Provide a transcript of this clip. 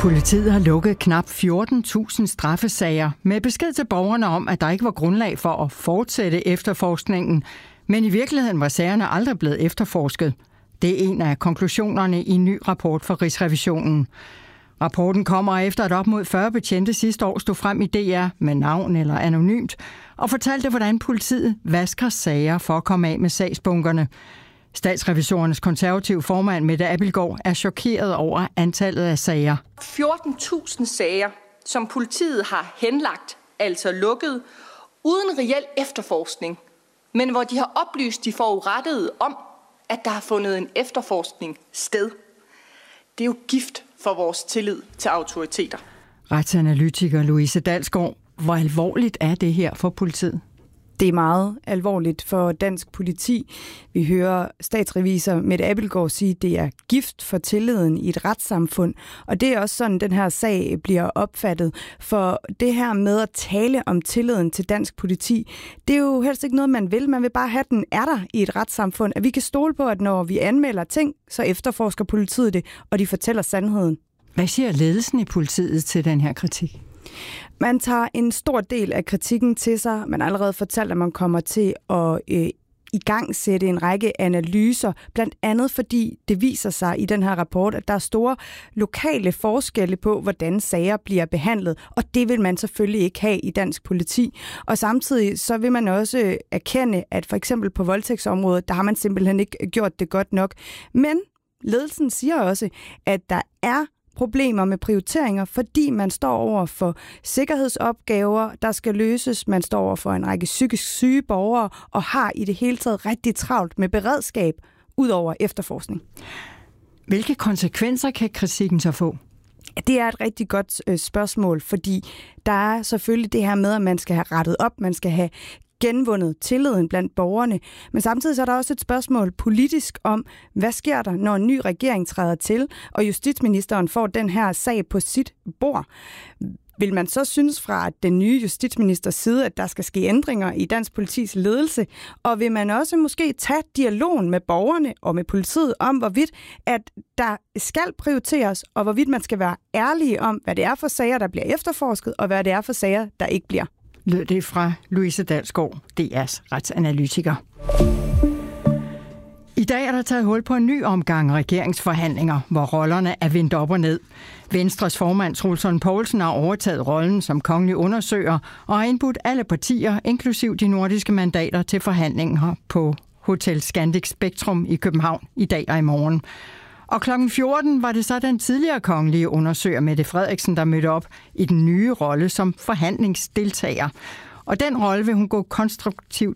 Politiet har lukket knap 14.000 straffesager med besked til borgerne om, at der ikke var grundlag for at fortsætte efterforskningen. Men i virkeligheden var sagerne aldrig blevet efterforsket. Det er en af konklusionerne i en ny rapport fra Rigsrevisionen. Rapporten kommer efter, at op mod 40 betjente sidste år stod frem i DR med navn eller anonymt og fortalte, hvordan politiet vasker sager for at komme af med sagsbunkerne. Statsrevisorernes konservative formand Mette Abildgaard er chokeret over antallet af sager. 14.000 sager, som politiet har henlagt, altså lukket, uden reel efterforskning, men hvor de har oplyst de forurettede om, at der har fundet en efterforskning sted. Det er jo gift for vores tillid til autoriteter. Retsanalytiker Louise Dalsgaard, hvor alvorligt er det her for politiet? Det er meget alvorligt for dansk politi. Vi hører statsrevisor Mette Abildgaard sige, at det er gift for tilliden i et retssamfund. Og det er også sådan, den her sag bliver opfattet. For det her med at tale om tilliden til dansk politi, det er jo helst ikke noget, man vil. Man vil bare have, den er der i et retssamfund. At vi kan stole på, at når vi anmelder ting, så efterforsker politiet det, og de fortæller sandheden. Hvad siger ledelsen i politiet til den her kritik? Man tager en stor del af kritikken til sig. Man har allerede fortalt, at man kommer til at i gang sætte en række analyser, blandt andet fordi det viser sig i den her rapport, at der er store lokale forskelle på, hvordan sager bliver behandlet, og det vil man selvfølgelig ikke have i dansk politi. Og samtidig så vil man også erkende, at for eksempel på voldtægtsområdet, der har man simpelthen ikke gjort det godt nok. Men ledelsen siger også, at der er problemer med prioriteringer, fordi man står over for sikkerhedsopgaver, der skal løses. Man står over for en række psykisk syge borgere og har i det hele taget rigtig travlt med beredskab ud over efterforskning. Hvilke konsekvenser kan kritikken så få? Det er et rigtig godt spørgsmål, fordi der er selvfølgelig det her med, at man skal have rettet op, man skal have genvundet tilliden blandt borgerne. Men samtidig så er der også et spørgsmål politisk om, hvad sker der, når en ny regering træder til, og justitsministeren får den her sag på sit bord? Vil man så synes fra den nye justitsministers side, at der skal ske ændringer i dansk politis ledelse? Og vil man også måske tage dialogen med borgerne og med politiet om, hvorvidt at der skal prioriteres, og hvorvidt man skal være ærlige om, hvad det er for sager, der bliver efterforsket, og hvad det er for sager, der ikke bliver? Lød det fra Louise Dalsgaard, DR's retsanalytiker. I dag er der taget hul på en ny omgang regeringsforhandlinger, hvor rollerne er vendt op og ned. Venstres formand Troels Lund Poulsen har overtaget rollen som kongelig undersøger og har indbudt alle partier, inklusiv de nordiske mandater, til forhandlinger på Hotel Scandic Spektrum i København i dag og i morgen. Og kl. 14 var det så den tidligere kongelige undersøger Mette Frederiksen, der mødte op i den nye rolle som forhandlingsdeltager. Og den rolle vil hun gå konstruktivt